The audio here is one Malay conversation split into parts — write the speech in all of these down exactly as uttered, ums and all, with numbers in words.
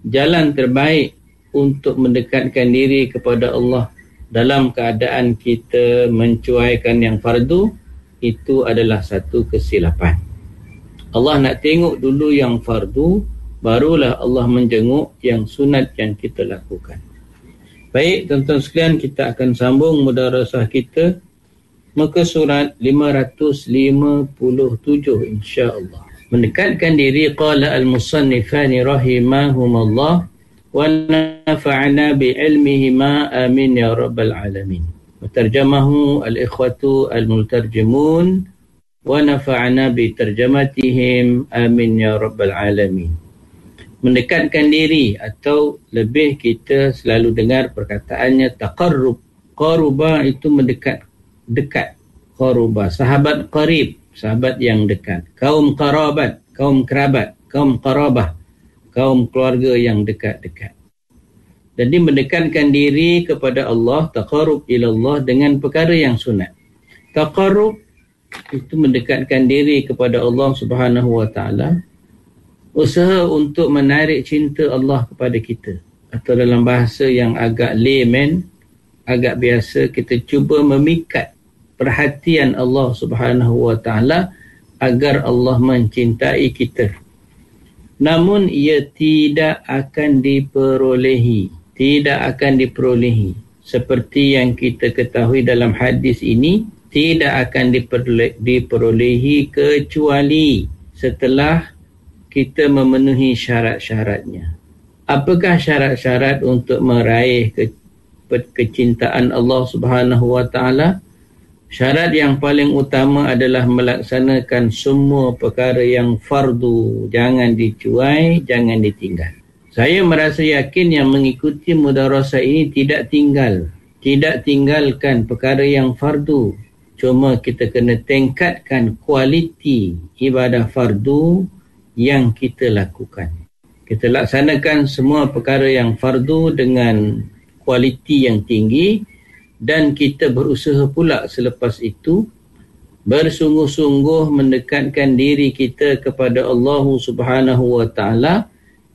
jalan terbaik untuk mendekatkan diri kepada Allah dalam keadaan kita mencuaikan yang fardu, itu adalah satu kesilapan. Allah nak tengok dulu yang fardu, barulah Allah menjenguk yang sunat yang kita lakukan. Baik, tuan-tuan sekalian, kita akan sambung mudarasah kita muka surat lima ratus lima puluh tujuh insya-Allah. Mendekatkan diri, qala al-musannifani rahimahumallah wa nafa'na bi'ilmihima amin ya rabbal alamin. Terjemahu al-ikhwatu al-multarjimun wa nafa'na bi tarjamatihim amin ya rabbal alamin. Mendekatkan diri, atau lebih kita selalu dengar perkataannya taqarrub. Qaruba itu mendekat, dekat. Qaruba, sahabat qarib, sahabat yang dekat. Kaum qarabat, kaum kerabat, kaum qarabah, kaum keluarga yang dekat-dekat. Jadi mendekatkan diri kepada Allah, taqarrub ilallah dengan perkara yang sunat. Taqarrub itu mendekatkan diri kepada Allah Subhanahu wa taala, usaha untuk menarik cinta Allah kepada kita, atau dalam bahasa yang agak layman, agak biasa, kita cuba memikat perhatian Allah Subhanahu wa taala agar Allah mencintai kita. Namun ia tidak akan diperolehi, tidak akan diperolehi seperti yang kita ketahui dalam hadis ini, tidak akan diperole- diperolehi kecuali setelah kita memenuhi syarat-syaratnya. Apakah syarat-syarat untuk meraih ke- kecintaan Allah Subhanahu wa taala? Syarat yang paling utama adalah melaksanakan semua perkara yang fardu, jangan dicuai, jangan ditinggal. Saya merasa yakin yang mengikuti mudarasah ini tidak tinggal, tidak tinggalkan perkara yang fardu. Cuma kita kena tingkatkan kualiti ibadah fardu yang kita lakukan. Kita laksanakan semua perkara yang fardu dengan kualiti yang tinggi, dan kita berusaha pula selepas itu bersungguh-sungguh mendekatkan diri kita kepada Allah Subhanahu wa taala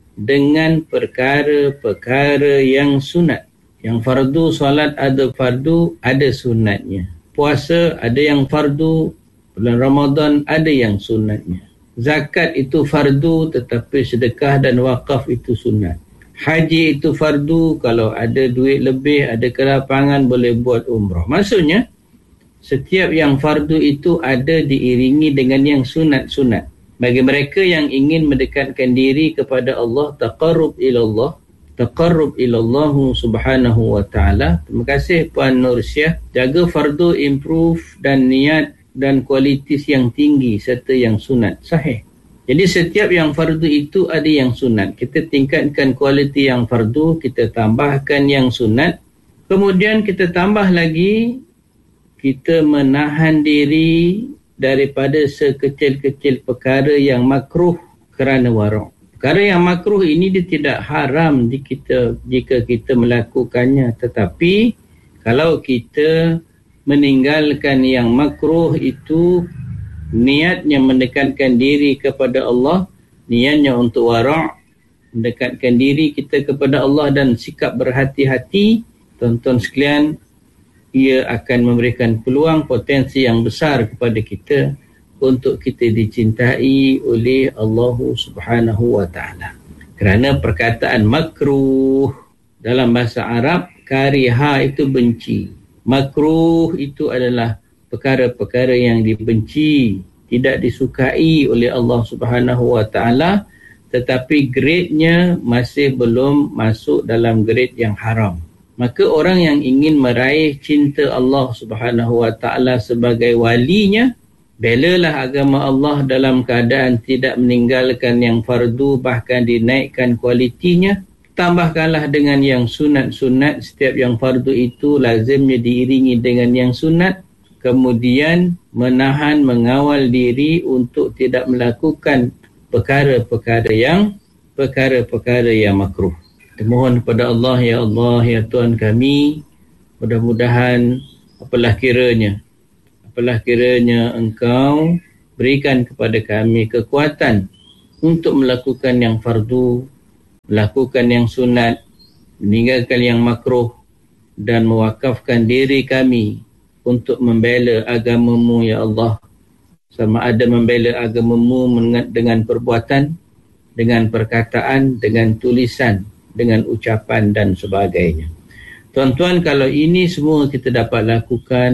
dengan perkara-perkara yang sunat. Yang fardu, solat ada fardu, ada sunatnya. Puasa ada yang fardu, bulan Ramadan ada yang sunatnya. Zakat itu fardu, tetapi sedekah dan wakaf itu sunat. Haji itu fardu, kalau ada duit lebih, ada kelapangan, boleh buat umrah. Maksudnya, setiap yang fardu itu ada diiringi dengan yang sunat-sunat. Bagi mereka yang ingin mendekatkan diri kepada Allah, taqarrub ilallah, taqarrub ilallahu subhanahu wa ta'ala. Terima kasih Puan Nursyah. Jaga fardu, improve dan niat dan kualitas yang tinggi serta yang sunat. Sahih. Jadi setiap yang fardu itu ada yang sunat. Kita tingkatkan kualiti yang fardu, kita tambahkan yang sunat. Kemudian kita tambah lagi, kita menahan diri daripada sekecil-kecil perkara yang makruh kerana wara'. Perkara yang makruh ini dia tidak haram di kita jika kita melakukannya, tetapi kalau kita meninggalkan yang makruh itu, niatnya mendekatkan diri kepada Allah, niatnya untuk wara', mendekatkan diri kita kepada Allah dan sikap berhati-hati, tuan-tuan sekalian, ia akan memberikan peluang potensi yang besar kepada kita untuk kita dicintai oleh Allah Subhanahu wa taala. Kerana perkataan makruh dalam bahasa Arab, kariha itu benci. Makruh itu adalah perkara-perkara yang dibenci, tidak disukai oleh Allah Subhanahu wa taala, tetapi grade-nya masih belum masuk dalam grade yang haram. Maka orang yang ingin meraih cinta Allah Subhanahu wa taala sebagai walinya, belalah agama Allah dalam keadaan tidak meninggalkan yang fardu, bahkan dinaikkan kualitinya. Tambahkanlah dengan yang sunat-sunat. Setiap yang fardu itu lazimnya diiringi dengan yang sunat. Kemudian menahan, mengawal diri untuk tidak melakukan perkara-perkara yang perkara-perkara yang makruh. Kita mohon kepada Allah, ya Allah, ya Tuhan kami, mudah-mudahan apalah kiranya apalah kiranya Engkau berikan kepada kami kekuatan untuk melakukan yang fardu, melakukan yang sunat, meninggalkan yang makruh, dan mewakafkan diri kami untuk membela agama-Mu ya Allah, sama ada membela agama-Mu dengan perbuatan, dengan perkataan, dengan tulisan, dengan ucapan dan sebagainya. Tuan-tuan, kalau ini semua kita dapat lakukan,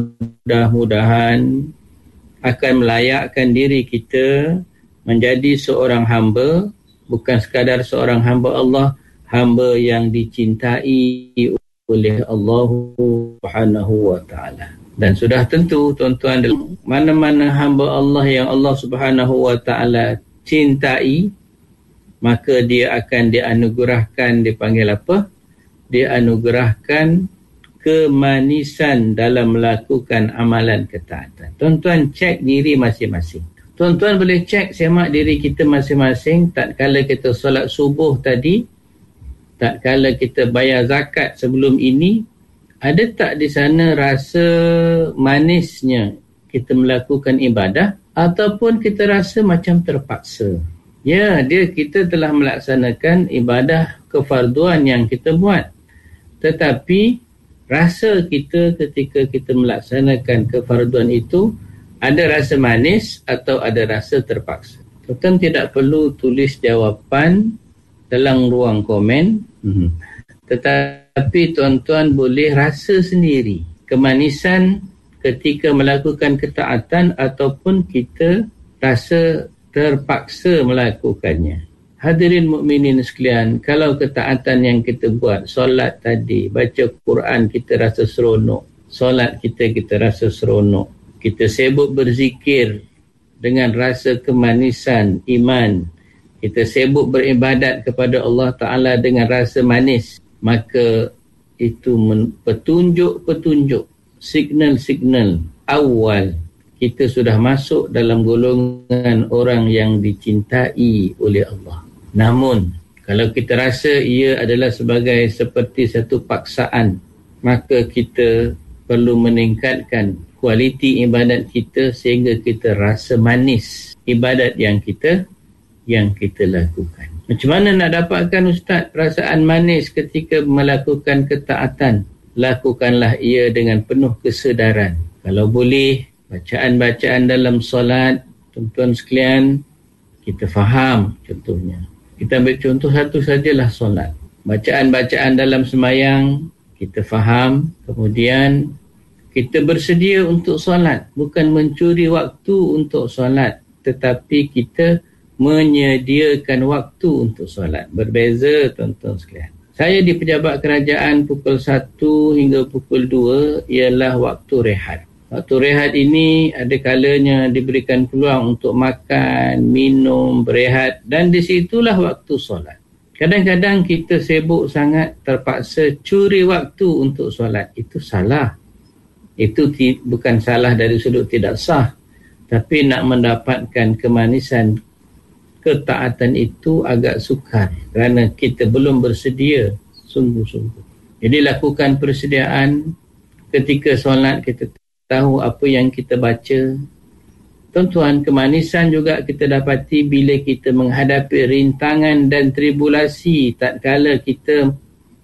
mudah-mudahan akan melayakkan diri kita menjadi seorang hamba, bukan sekadar seorang hamba Allah, hamba yang dicintai oleh Allah Subhanahu wa taala. Dan sudah tentu tuan-tuan, mana-mana hamba Allah yang Allah Subhanahu wa taala cintai, maka dia akan dianugerahkan, dipanggil apa? Dianugerahkan kemanisan dalam melakukan amalan ketaatan. Tuan-tuan, cek diri masing-masing. Tuan-tuan boleh cek semak diri kita masing-masing tak kala kita solat subuh tadi, tak kala kita bayar zakat sebelum ini, ada tak di sana rasa manisnya kita melakukan ibadah, ataupun kita rasa macam terpaksa? Ya, dia kita telah melaksanakan ibadah kefarduan yang kita buat, tetapi rasa kita ketika kita melaksanakan kefarduan itu ada rasa manis atau ada rasa terpaksa. Tuan tidak perlu tulis jawapan dalam ruang komen, hmm. tetapi tuan-tuan boleh rasa sendiri kemanisan ketika melakukan ketaatan ataupun kita rasa terpaksa melakukannya. Hadirin mukminin sekalian, kalau ketaatan yang kita buat, solat tadi, baca Quran kita rasa seronok, solat kita kita rasa seronok, kita sibuk berzikir dengan rasa kemanisan iman, kita sibuk beribadat kepada Allah Ta'ala dengan rasa manis, maka itu petunjuk-petunjuk, signal-signal awal kita sudah masuk dalam golongan orang yang dicintai oleh Allah. Namun, kalau kita rasa ia adalah sebagai seperti satu paksaan, maka kita perlu meningkatkan kualiti ibadat kita sehingga kita rasa manis ibadat yang kita yang kita lakukan. Macam mana nak dapatkan Ustaz perasaan manis ketika melakukan ketaatan? Lakukanlah ia dengan penuh kesedaran. Kalau boleh, bacaan-bacaan dalam solat, tuan-tuan sekalian, kita faham contohnya. Kita ambil contoh satu sajalah solat. Bacaan-bacaan dalam semayang, kita faham. Kemudian, kita bersedia untuk solat. Bukan mencuri waktu untuk solat, tetapi kita menyediakan waktu untuk solat. Berbeza tuan-tuan sekalian. Saya di pejabat kerajaan pukul satu hingga pukul dua ialah waktu rehat. Waktu rehat ini ada kalanya diberikan peluang untuk makan, minum, berehat, dan di situlah waktu solat. Kadang-kadang kita sibuk sangat, terpaksa curi waktu untuk solat. Itu salah. Itu ti- bukan salah dari sudut tidak sah, tapi nak mendapatkan kemanisan ketaatan itu agak sukar kerana kita belum bersedia sungguh-sungguh. Jadi lakukan persediaan ketika solat, kita tahu apa yang kita baca. Tuan-tuan, kemanisan juga kita dapati bila kita menghadapi rintangan dan tribulasi tatkala kita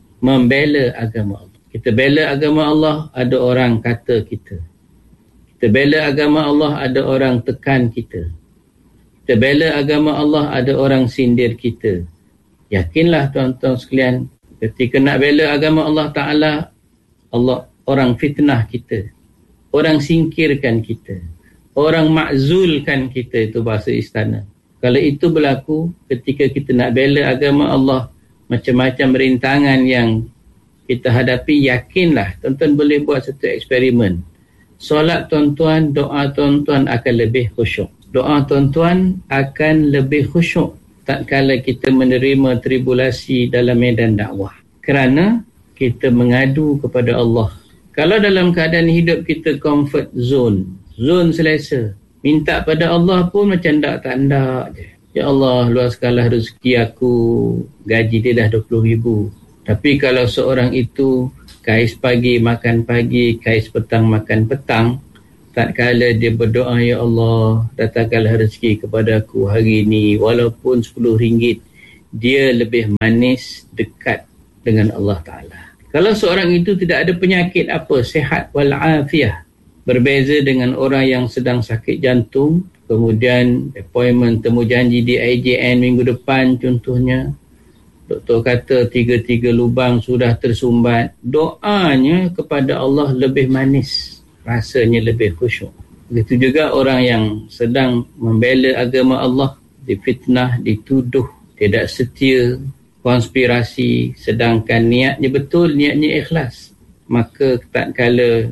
membela agama Allah. Kita bela agama Allah, ada orang kata kita. Kita bela agama Allah, ada orang tekan kita. Kita bela agama Allah, ada orang sindir kita. Yakinlah tuan-tuan sekalian, ketika nak bela agama Allah Ta'ala, Allah orang fitnah kita. Orang singkirkan kita. Orang makzulkan kita, itu bahasa istana. Kalau itu berlaku ketika kita nak bela agama Allah, macam-macam rintangan yang kita hadapi, yakinlah tuan-tuan boleh buat satu eksperimen. Solat tuan-tuan, doa tuan-tuan akan lebih khusyuk. Doa tuan-tuan akan lebih khusyuk tatkala kita menerima tribulasi dalam medan dakwah. Kerana kita mengadu kepada Allah. Kalau dalam keadaan hidup kita comfort zone, zone selesa, minta pada Allah pun macam dak-tak-dak je. Ya Allah, luaskanlah rezeki aku, gaji dia dah dua puluh ribu. Tapi kalau seorang itu kais pagi makan pagi, kais petang makan petang, tatkala dia berdoa, Ya Allah, datangkanlah rezeki kepada aku hari ini, walaupun sepuluh ringgit, dia lebih manis dekat dengan Allah Ta'ala. Kalau seorang itu tidak ada penyakit apa, sihat walafiah, berbeza dengan orang yang sedang sakit jantung, kemudian appointment temu janji di I J N minggu depan contohnya, doktor kata tiga-tiga lubang sudah tersumbat, doanya kepada Allah lebih manis, rasanya lebih khusyuk. Begitu juga orang yang sedang membela agama Allah, difitnah, dituduh tidak setia, konspirasi, sedangkan niatnya betul, niatnya ikhlas, maka tak kala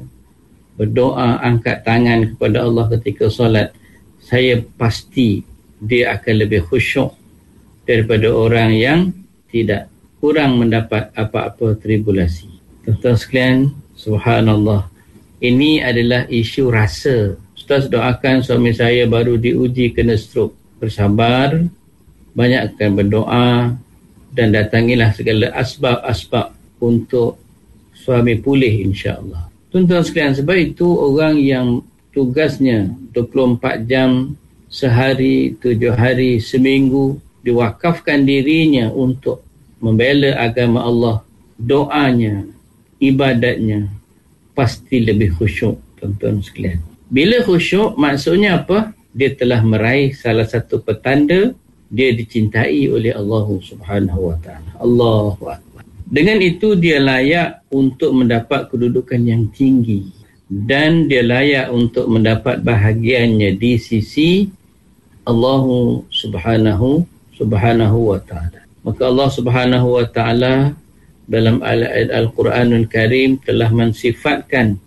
berdoa, angkat tangan kepada Allah ketika solat, saya pasti dia akan lebih khusyuk daripada orang yang tidak, kurang mendapat apa-apa tribulasi. Tuan-tuan sekalian, subhanallah, ini adalah isu rasa. Ustaz doakan suami saya baru diuji kena stroke. Bersabar, banyakkan berdoa dan datangilah segala asbab-asbab untuk suami pulih insya-Allah. Tuan-tuan sekalian, sebab itu orang yang tugasnya dua puluh empat jam sehari, tujuh hari, seminggu diwakafkan dirinya untuk membela agama Allah, doanya, ibadatnya pasti lebih khusyuk, tuan-tuan sekalian. Bila khusyuk, maksudnya apa? Dia telah meraih salah satu petanda dia dicintai oleh Allah Subhanahu wa taala. Allahu akbar. Dengan itu dia layak untuk mendapat kedudukan yang tinggi dan dia layak untuk mendapat bahagiannya di sisi Allah Subhanahu Subhanahu wa taala. Maka Allah Subhanahu wa taala dalam ayat Al-Quranul Karim telah mensifatkan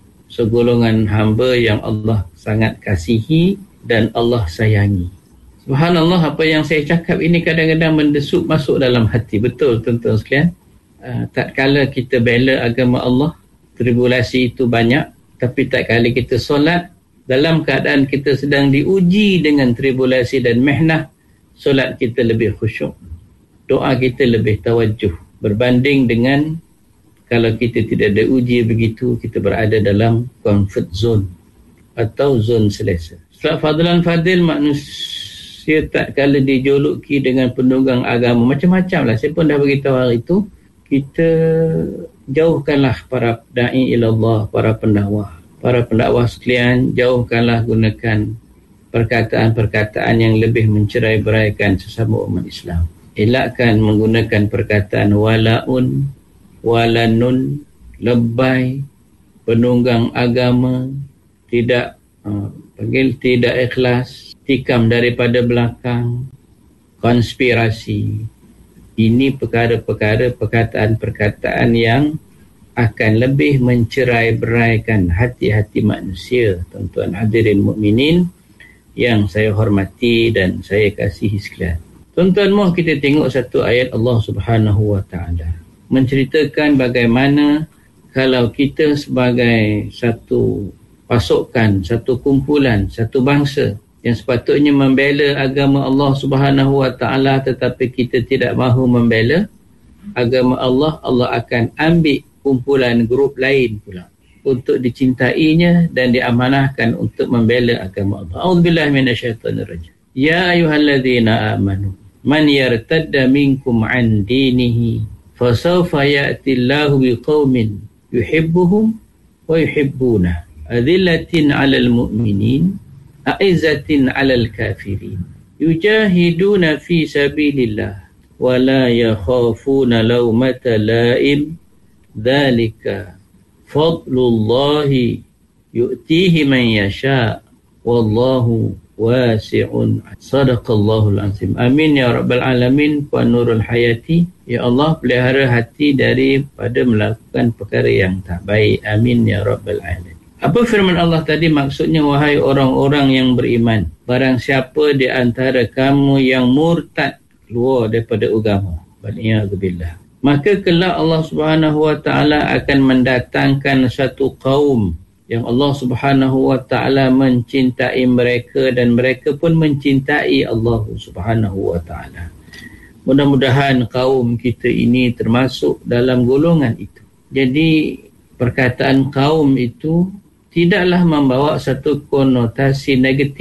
segolongan hamba yang Allah sangat kasihi dan Allah sayangi. Subhanallah, apa yang saya cakap ini kadang-kadang mendesuk masuk dalam hati. Betul, tuan-tuan sekalian. Uh, tak kala kita bela agama Allah, tribulasi itu banyak, tapi tak kala kita solat, dalam keadaan kita sedang diuji dengan tribulasi dan mihnah, solat kita lebih khusyuk, doa kita lebih tawajuh, berbanding dengan kalau kita tidak ada uji begitu, kita berada dalam comfort zone atau zon selesa. Sebab fadlan fadil, manusia tak kala dijuluki dengan penunggang agama macam-macam lah. Saya pun dah beritahu hari itu, kita jauhkanlah para da'i ilallah, para pendakwah. Para pendakwah sekalian, jauhkanlah gunakan perkataan-perkataan yang lebih mencerai-beraikan sesama umat Islam. Elakkan menggunakan perkataan walaun, walanun, lebay, penunggang agama, tidak uh, panggil tidak ikhlas, tikam daripada belakang, konspirasi. Ini perkara-perkara, perkataan-perkataan yang akan lebih mencerai-beraikan hati-hati manusia. Tuan-tuan hadirin mukminin yang saya hormati dan saya kasihi sekalian. Tuan-tuan, mahu kita tengok satu ayat Allah Subhanahu wa taala menceritakan bagaimana kalau kita sebagai satu pasukan, satu kumpulan, satu bangsa yang sepatutnya membela agama Allah Subhanahu wa taala, tetapi kita tidak mahu membela agama Allah, Allah akan ambil kumpulan grup lain pula untuk dicintainya dan diamanahkan untuk membela agama Allah. A'udzubillahi minasyaitonirrajim. Ya ayyuhalladzina amanu man yartadda minkum an dinihi fasawfa ya'ti Allahu biqaumin yuhibbuhum wa yuhibbunah adillatin 'alal mu'minin a'izzatin 'alal kafirin yujahiduna fi sabilillah wa la yakhafuna lawmata la'im dzalika fadlullahi yu'tihi man yasha wallahu wasi'un. Sadaqallahul azim. Amin ya rabbal alamin. Wa nurul hayati. Ya Allah, pelihara hati daripada melakukan perkara yang tak baik. Amin ya rabbal alamin. Apa firman Allah tadi? Maksudnya, wahai orang-orang yang beriman, barang siapa di antara kamu yang murtad, keluar daripada agama, waliyadzubillah, maka kelak Allah Subhanahu wa taala akan mendatangkan satu kaum yang Allah Subhanahu wa taala mencintai mereka dan mereka pun mencintai Allah Subhanahu wa taala. Mudah-mudahan kaum kita ini termasuk dalam golongan itu. Jadi perkataan kaum itu tidaklah membawa satu konotasi negatif.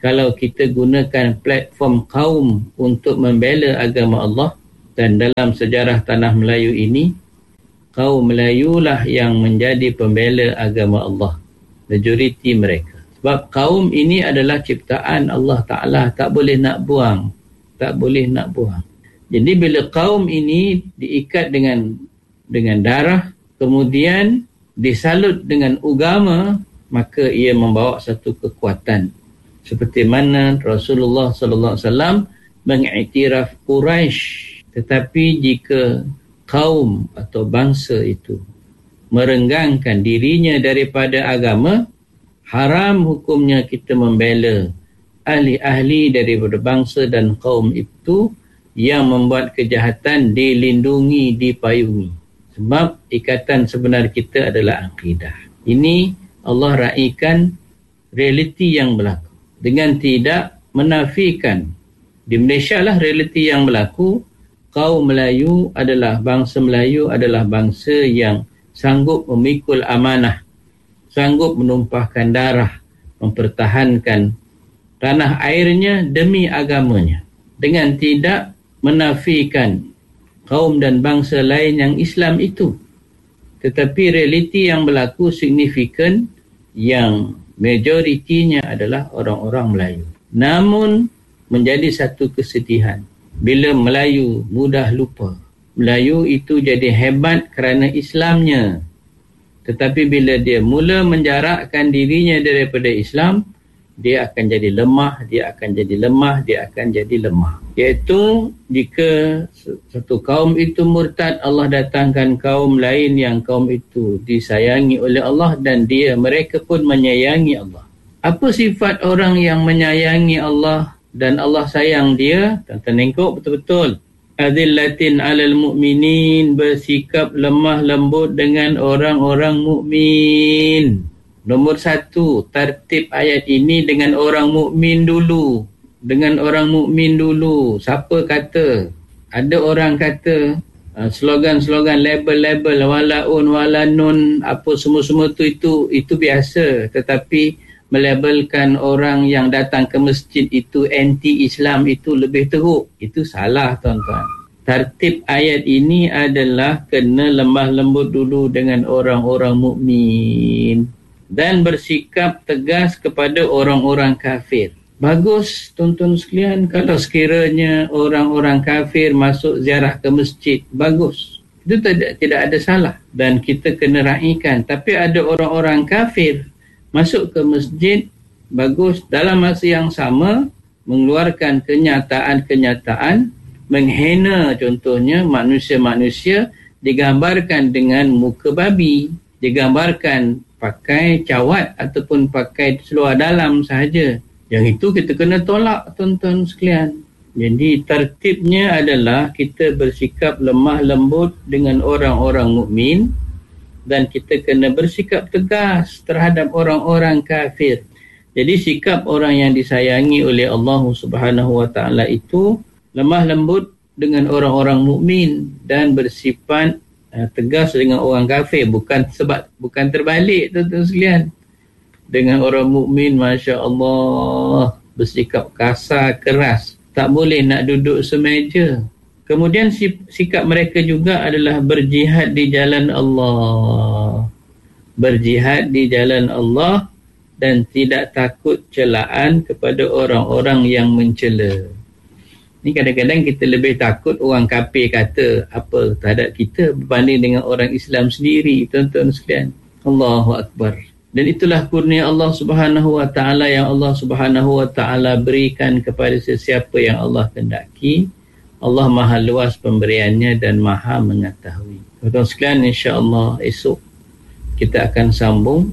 kalau kita gunakan platform kaum untuk membela agama Allah, dan dalam sejarah tanah Melayu ini, kaum Melayu lah yang menjadi pembela agama Allah, majoriti mereka. Sebab kaum ini adalah ciptaan Allah Ta'ala, tak boleh nak buang, tak boleh nak buang. Jadi bila kaum ini diikat dengan dengan darah, kemudian disalut dengan agama, maka ia membawa satu kekuatan. Seperti mana Rasulullah sallallahu alaihi wasallam mengiktiraf Quraisy. Tetapi jika kaum atau bangsa itu merenggangkan dirinya daripada agama, haram hukumnya kita membela ahli-ahli daripada bangsa dan kaum itu yang membuat kejahatan, dilindungi, dipayungi. Sebab ikatan sebenar kita adalah akidah. Ini Allah raikan realiti yang berlaku. Dengan tidak menafikan, di Malaysia lah realiti yang berlaku, kaum Melayu adalah, bangsa Melayu adalah bangsa yang sanggup memikul amanah, sanggup menumpahkan darah, mempertahankan tanah airnya demi agamanya. Dengan tidak menafikan kaum dan bangsa lain yang Islam itu. Tetapi realiti yang berlaku signifikan, yang majoritinya adalah orang-orang Melayu. Namun menjadi satu kesedihan bila Melayu mudah lupa. Melayu itu jadi hebat kerana Islamnya. Tetapi bila dia mula menjarakkan dirinya daripada Islam, dia akan jadi lemah, dia akan jadi lemah, dia akan jadi lemah. Iaitu jika satu kaum itu murtad, Allah datangkan kaum lain yang kaum itu disayangi oleh Allah dan dia, mereka pun menyayangi Allah. Apa sifat orang yang menyayangi Allah dan Allah sayang dia? Tuan-tuan tengok betul-betul. Azillatin alal mu'minin, bersikap lemah lembut dengan orang-orang mukmin. Nombor satu, tertib ayat ini dengan orang mukmin dulu. Dengan orang mukmin dulu. Siapa kata? Ada orang kata uh, slogan-slogan, label-label, walaun, walanun, apa semua-semua tu itu itu biasa. Tetapi melabelkan orang yang datang ke masjid itu anti-Islam, itu lebih teruk. Itu salah, tuan-tuan. Tertib ayat ini adalah kena lemah lembut dulu dengan orang-orang mukmin dan bersikap tegas kepada orang-orang kafir. Bagus tuan-tuan sekalian kalau sekiranya orang-orang kafir masuk ziarah ke masjid, bagus. Itu tidak, tidak ada salah dan kita kena raikan. Tapi ada orang-orang kafir masuk ke masjid, bagus. Dalam masa yang sama mengeluarkan kenyataan-kenyataan menghina, contohnya manusia-manusia digambarkan dengan muka babi, digambarkan pakai cawat ataupun pakai seluar dalam sahaja. Yang itu kita kena tolak tuan-tuan sekalian. Jadi tertibnya adalah kita bersikap lemah lembut dengan orang-orang mukmin dan kita kena bersikap tegas terhadap orang-orang kafir. Jadi sikap orang yang disayangi oleh Allah Subhanahu Wa Taala itu lemah lembut dengan orang-orang mukmin dan bersifat tegas dengan orang kafir, bukan sebab bukan terbalik tuan-tuan sekalian. Dengan orang mukmin, masya-Allah, bersikap kasar, keras, tak boleh nak duduk semeja. Kemudian sikap mereka juga adalah berjihad di jalan Allah. Berjihad di jalan Allah dan tidak takut celaan kepada orang-orang yang mencela. Ni kadang-kadang kita lebih takut orang kafir kata apa terhadap kita berbanding dengan orang Islam sendiri, tuan-tuan sekalian. Allahu Akbar. Dan itulah kurnia Allah Subhanahu Wa Taala yang Allah Subhanahu Wa Taala berikan kepada sesiapa yang Allah kehendaki. Allah Maha luas pemberiannya dan Maha mengetahui. Tuan-tuan sekalian, insya-Allah esok kita akan sambung.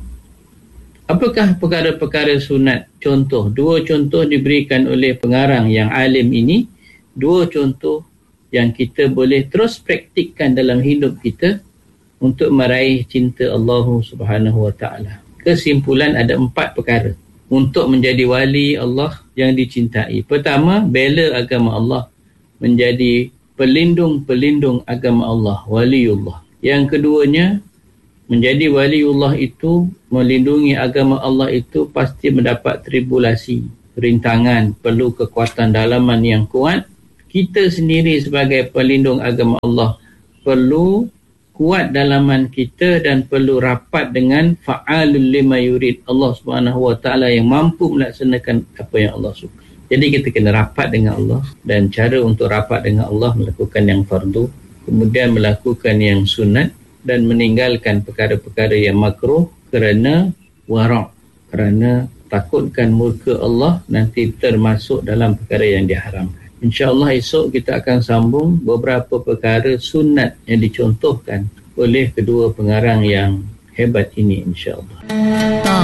Apakah perkara-perkara sunat? Contoh, dua contoh diberikan oleh pengarang yang alim ini. Dua contoh yang kita boleh terus praktikkan dalam hidup kita untuk meraih cinta Allah Subhanahu Wa Taala. Kesimpulan, ada empat perkara untuk menjadi wali Allah yang dicintai. Pertama, bela agama Allah, menjadi pelindung-pelindung agama Allah, waliullah. Yang keduanya, menjadi waliullah itu melindungi agama Allah itu pasti mendapat tribulasi. rintangan, perlu kekuatan dalaman yang kuat. Kita sendiri sebagai pelindung agama Allah perlu kuat dalaman kita dan perlu rapat dengan fa'alul lima yurid, Allah Subhanahu Wa Taala yang mampu melaksanakan apa yang Allah suka. Jadi kita kena rapat dengan Allah, dan cara untuk rapat dengan Allah melakukan yang fardu, kemudian melakukan yang sunat dan meninggalkan perkara-perkara yang makruh kerana wara', kerana takutkan murka Allah nanti termasuk dalam perkara yang diharamkan. InsyaAllah esok kita akan sambung beberapa perkara sunat yang dicontohkan oleh kedua pengarang yang hebat ini, insyaAllah.